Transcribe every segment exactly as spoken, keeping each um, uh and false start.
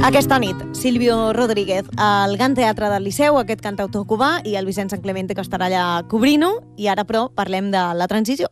Aquesta nit, Silvio Rodríguez, al Gran Teatre del Liceu, aquest cantautor cubà, i el Vicent San Clemente, que estarà allà cobrint-ho. I ara, però, parlem de la transició.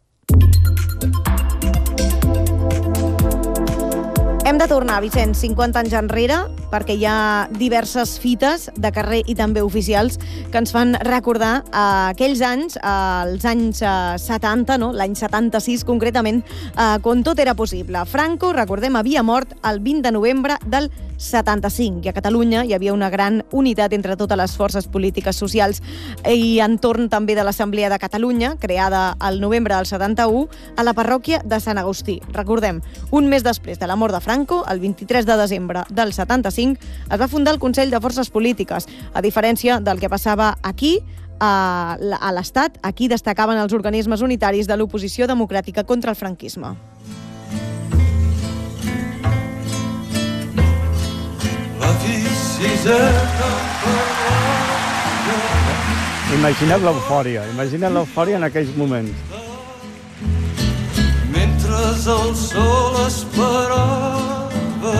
Hem de tornar, Vicent, cinquanta anys enrere, perquè hi ha diverses fites de carrer i també oficials que ens fan recordar eh, aquells anys, eh, els anys eh, setanta, no? L'any setanta-sis concretament, eh, quan tot era possible. Franco, recordem, havia mort el vint de novembre del setanta-cinc, i a Catalunya hi havia una gran unitat entre totes les forces polítiques socials i entorn també de l'Assemblea de Catalunya, creada al novembre del setanta-u a la parròquia de Sant Agustí. Recordem, un mes després de la mort de Franco, el vint-i-tres de desembre del setanta-cinc, es va fundar el Consell de Forces Polítiques. A diferència del que passava aquí, a l'Estat, aquí destacaven els organismes unitaris de l'oposició democràtica contra el franquisme. Imagina't l'eufòria, imagina't l'eufòria en aquells moments. Mentre el sol esperava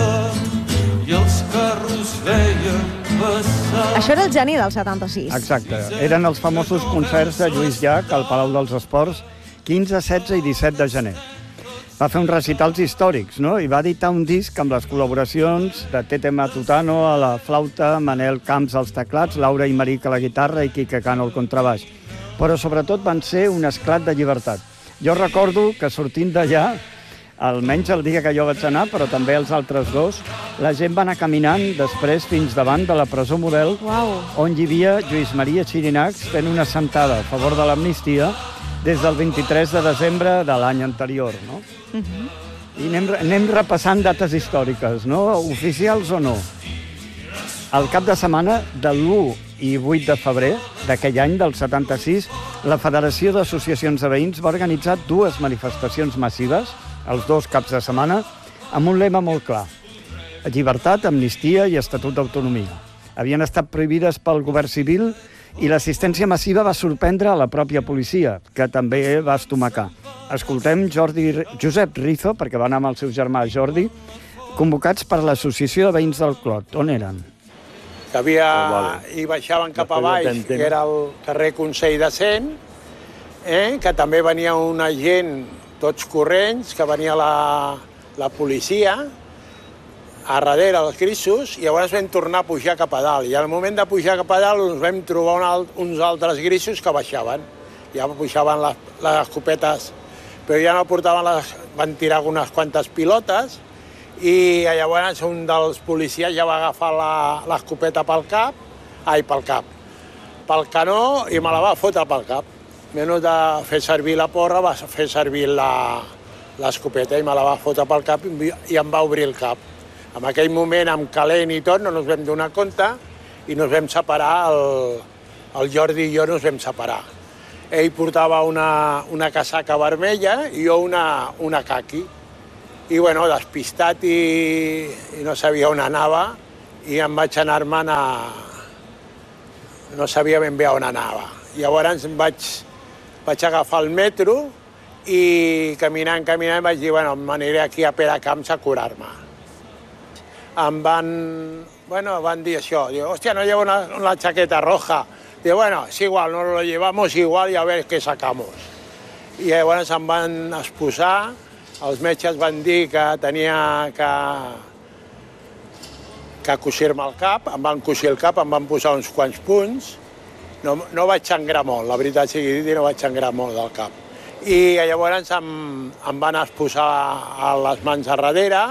i els carros feien passar... Això era el gener del setanta-sis. Exacte, eren els famosos concerts de Lluís Llach al Palau dels Esports, quinze, setze i disset de gener. Va fer uns recitals històrics, no? I va editar un disc amb les col·laboracions de Tete Matutano a la flauta, Manel Camps als teclats, Laura i Marica a la guitarra i Quique Cano al contrabaix. Però sobretot van ser un esclat de llibertat. Jo recordo que sortint d'allà, almenys el dia que jo vaig anar, però també els altres dos, la gent va anar caminant després fins davant de la presó Model, Uau. On hi havia Lluís Maria Xirinacs fent una sentada a favor de l'amnistia des del vint-i-tres de desembre de l'any anterior, no? Uh-huh. I anem, anem repassant dates històriques, no? Oficials o no. Al cap de setmana de l'u i vuit de febrer d'aquell any, del setanta-sis, la Federació d'Associacions de Veïns va organitzar dues manifestacions massives, els dos caps de setmana, amb un lema molt clar: llibertat, amnistia i estatut d'autonomia. Havien estat prohibides pel govern civil i l'assistència massiva va sorprendre a la pròpia policia, que també va estomacar. Escoltem Jordi, Josep Rizo, perquè va anar amb el seu germà Jordi, convocats per l'Associació de Veïns del Clot. On eren? Que havia... i baixaven cap a baix, que era el carrer Consell de Cent, eh? Que també venia una gent, tots corrents, que venia la, la policia, a darrere els grisos, i llavors vam tornar a pujar cap a dalt. I al moment de pujar cap a dalt ens vam trobar un alt, uns altres grisos que baixaven. Ja pujaven les, les escopetes, però ja no portaven les... van tirar unes quantes pilotes, i llavors un dels policies ja va agafar l'escopeta pel cap, ai, pel cap, pel canó, i me la va fotre pel cap. Menys de fer servir la porra, va fer servir l'escopeta i me la va fotre pel cap i em va obrir el cap. En aquell moment, amb calent i tot, no ens vam donar compte i ens vam separar, el, el Jordi i jo ens vam separar. Ell portava una, una casaca vermella i jo una, una caqui. I, bueno, despistat i, i no sabia on anava i em vaig anar-me'n a... no sabia ben bé on anava. Llavors vaig, vaig agafar el metro i caminant, caminant, vaig dir, bueno, m'aniré aquí a Peracamps a curar-me. Em van, bueno, van dir això, digo, hostia, no llevo una, una chaqueta roja. Digo, bueno, es igual, nos lo llevamos igual y a ver qué sacamos. I llavors em van exposar, els metges van dir que tenia que, que cosir-me el cap, em van cosir el cap, em van posar uns quants punts. No, no vaig sangrar molt, la veritat sigui dit, no vaig sangrar molt del cap. I llavors em, em van exposar a les mans a darrere,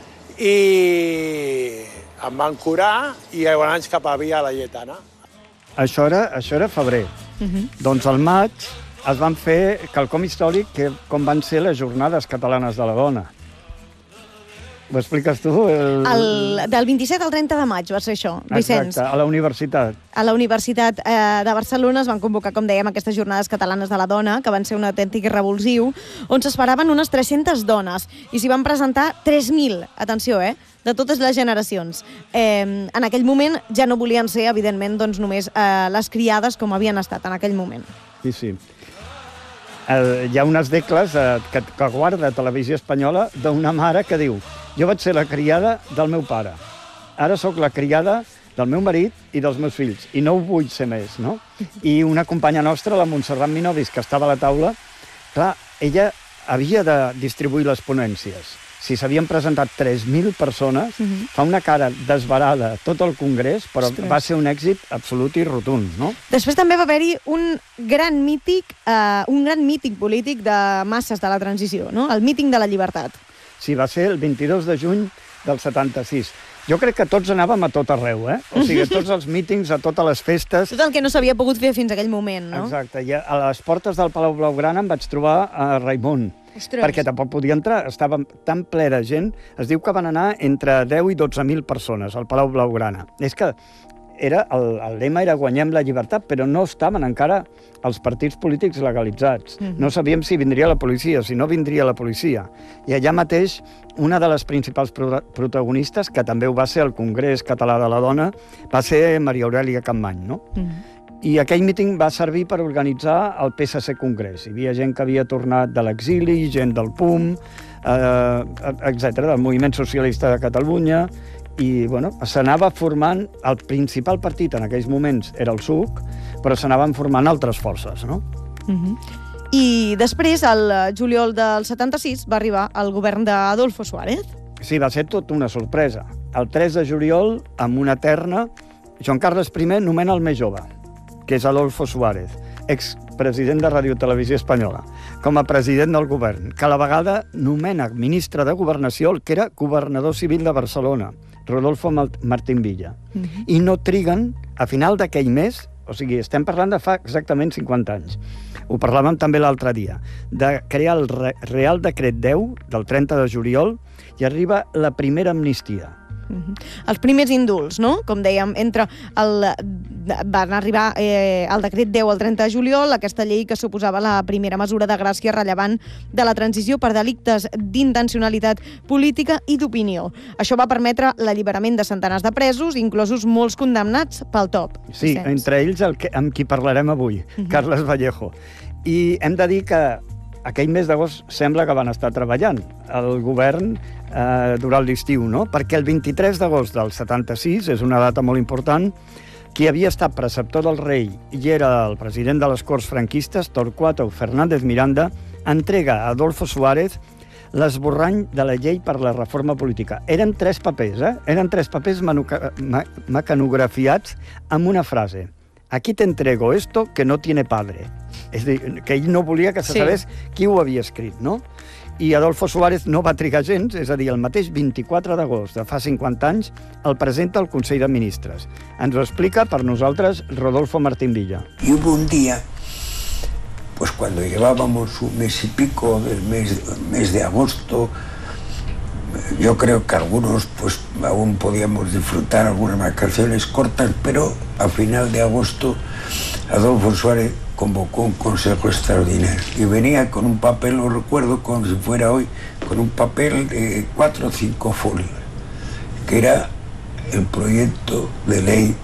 i em van curar i llavors cap a Via Laietana. Això era, això era febrer. Uh-huh. Doncs al maig es van fer quelcom històric, que com van ser les Jornades Catalanes de la Dona. Ho expliques tu? El... El, del vint-i-set al trenta de maig va ser això, Vicenç. Exacte, a la universitat. A la Universitat eh, de Barcelona es van convocar, com dèiem, aquestes Jornades Catalanes de la Dona, que van ser un autèntic revulsiu, on s'esperaven unes tres-centes dones, i s'hi van presentar tres mil, atenció, eh, de totes les generacions. Eh, en aquell moment ja no volien ser, evidentment, doncs, només eh, les criades com havien estat en aquell moment. Sí, sí. Eh, hi ha unes decles eh, que, que guarda Televisió Espanyola d'una mare que diu: jo vaig ser la criada del meu pare. ara sóc la criada del meu marit i dels meus fills, i no ho vull ser més, no? I una companya nostra, la Montserrat Minovis, que estava a la taula, clar, ella havia de distribuir les ponències. Si s'havien presentat tres mil persones, uh -huh. fa una cara desbarada tot el congrés, però Ostres. va ser un èxit absolut i rotund, no? Després també va haver-hi un gran mític, eh, un gran mític polític de masses de la transició, no? El míting de la llibertat. Sí, va ser el vint-i-dos de juny del setanta-sis. Jo crec que tots anàvem a tot arreu, eh? O sigui, tots els mítings, a totes les festes... Tot el que no s'havia pogut fer fins a aquell moment, no? Exacte. I a les portes del Palau Blaugrana em vaig trobar a Raimon, Ostres. perquè tampoc podia entrar, estava tan ple de gent. Es diu que van anar entre deu i dotze mil persones al Palau Blaugrana. És que era, el, el lema era guanyem la llibertat, però no estaven encara els partits polítics legalitzats. Mm-hmm. No sabíem si vindria la policia, si no vindria la policia. I allà mateix, una de les principals pro protagonistes, que també ho va ser al Congrés Català de la Dona, va ser Maria Aurèlia Capmany, no? Mm-hmm. I aquell míting va servir per organitzar el P S C Congrés. Hi havia gent que havia tornat de l'exili, gent del P U M, eh, etcètera, del Moviment Socialista de Catalunya, i bueno, s'anava formant, el principal partit en aquells moments era el S U C, però s'anaven formant altres forces, no? Uh-huh. I després, el juliol del setanta-sis, va arribar el govern d'Adolfo Suárez. Sí, va ser tot una sorpresa. El tres de juliol, amb una terna, Joan Carles primer nomena el més jove, que és Adolfo Suárez, expresident de Ràdio Televisió Espanyola, com a president del govern, que a la vegada nomena ministre de Governació el que era governador civil de Barcelona, Rodolfo Martín Villa. Uh-huh. I no triguen, a final d'aquell mes, o sigui, estem parlant de fa exactament cinquanta anys, ho parlàvem també l'altre dia, de crear el Real Decret deu del trenta de juliol i arriba la primera amnistia. Uh-huh. Els primers indults, no? Com dèiem, entre el... van arribar eh, el decret deu al trenta de juliol, aquesta llei que suposava la primera mesura de gràcia rellevant de la transició per delictes d'intencionalitat política i d'opinió. Això va permetre l'alliberament de centenars de presos, inclosos molts condemnats pel top. Sí, Sens. entre ells el que, amb qui parlarem avui, uh-huh. Carles Vallejo. I hem de dir que aquell mes d'agost sembla que van estar treballant el govern eh, durant l'estiu, no? Perquè el vint-i-tres d'agost del setanta-sis, és una data molt important, qui havia estat preceptor del rei i era el president de les Corts franquistes, Torquato Fernández Miranda, entrega a Adolfo Suárez l'esborrany de la llei per la reforma política. Eren tres papers, eh? Eren tres papers mecanografiats amb una frase. Aquí te entrego esto que no tiene padre. És a dir, que ell no volia que se sabés sí. qui ho havia escrit, no? I Adolfo Suárez no va trigar gens, és a dir, el mateix vint-i-quatre d'agost de fa cinquanta anys el presenta al Consell de Ministres. Ens ho explica per nosaltres Rodolfo Martín Villa. Y hubo un día, pues cuando llevábamos un mes y pico del mes, mes de agosto, yo creo que algunos pues aún podíamos disfrutar algunas vacaciones cortas, pero a final de agosto Adolfo Suárez convocó un consejo extraordinario y venía con un papel, lo recuerdo como si fuera hoy, con un papel de cuatro o cinco folios, que era el proyecto de ley